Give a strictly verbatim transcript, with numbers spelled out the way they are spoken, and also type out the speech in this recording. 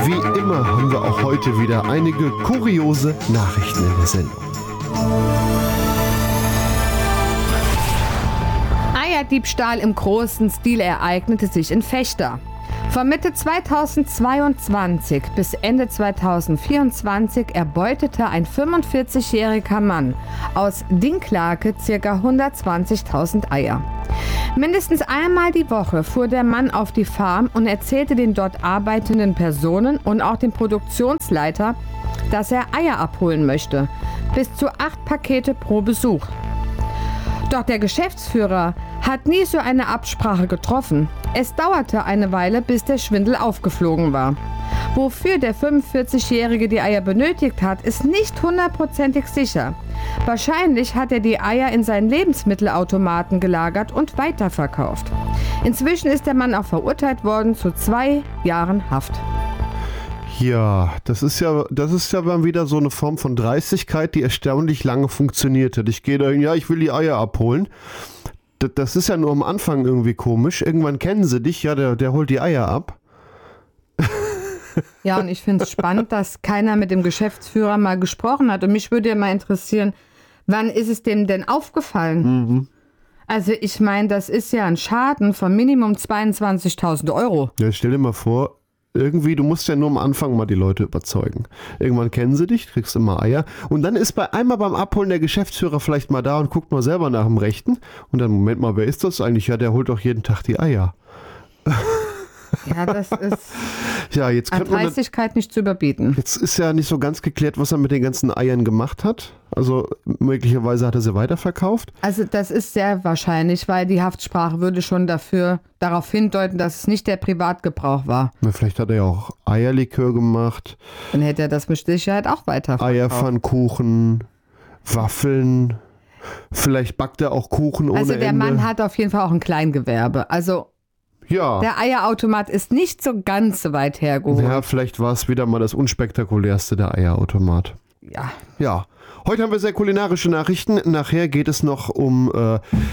Wie immer haben wir auch heute wieder einige kuriose Nachrichten in der Sendung. Eierdiebstahl im großen Stil ereignete sich in Vechta. Von Mitte zweitausendzweiundzwanzig bis Ende zweitausendvierundzwanzig erbeutete ein fünfundvierzigjähriger Mann aus Dinklage ca. hundertzwanzigtausend Eier. Mindestens einmal die Woche fuhr der Mann auf die Farm und erzählte den dort arbeitenden Personen und auch dem Produktionsleiter, dass er Eier abholen möchte. Bis zu acht Pakete pro Besuch. Doch der Geschäftsführer hat nie so eine Absprache getroffen. Es dauerte eine Weile, bis der Schwindel aufgeflogen war. Wofür der fünfundvierzigjährige die Eier benötigt hat, ist nicht hundertprozentig sicher. Wahrscheinlich hat er die Eier in seinen Lebensmittelautomaten gelagert und weiterverkauft. Inzwischen ist der Mann auch verurteilt worden zu zwei Jahren Haft. Ja, das ist ja, das ist ja dann wieder so eine Form von Dreistigkeit, die erstaunlich lange funktioniert hat. Ich gehe dahin, ja, ich will die Eier abholen. Das, das ist ja nur am Anfang irgendwie komisch. Irgendwann kennen sie dich, ja, der, der holt die Eier ab. Ja, und ich finde es spannend, dass keiner mit dem Geschäftsführer mal gesprochen hat. Und mich würde ja mal interessieren, wann ist es dem denn aufgefallen? Mhm. Also ich meine, das ist ja ein Schaden von Minimum zweiundzwanzigtausend Euro. Ja, stell dir mal vor, irgendwie, du musst ja nur am Anfang mal die Leute überzeugen. Irgendwann kennen sie dich, kriegst immer Eier. Und dann ist bei einmal beim Abholen der Geschäftsführer vielleicht mal da und guckt mal selber nach dem Rechten. Und dann, Moment mal, wer ist das eigentlich? Ja, der holt doch jeden Tag die Eier. Ja, das ist ja, jetzt an Dreistigkeit nicht zu überbieten. Jetzt ist ja nicht so ganz geklärt, was er mit den ganzen Eiern gemacht hat. Also möglicherweise hat er sie weiterverkauft. Also das ist sehr wahrscheinlich, weil die Haftsprache würde schon dafür darauf hindeuten, dass es nicht der Privatgebrauch war. Na, vielleicht hat er ja auch Eierlikör gemacht. Dann hätte er das mit Sicherheit auch weiterverkauft. Eierpfannkuchen, Waffeln. Vielleicht backt er auch Kuchen ohne Ende. Also der Ende. Mann hat auf jeden Fall auch ein Kleingewerbe. Also ja. Der Eierautomat ist nicht so ganz so weit hergeholt. Ja, vielleicht war es wieder mal das unspektakulärste, der Eierautomat. Ja. Ja. Heute haben wir sehr kulinarische Nachrichten. Nachher geht es noch um äh,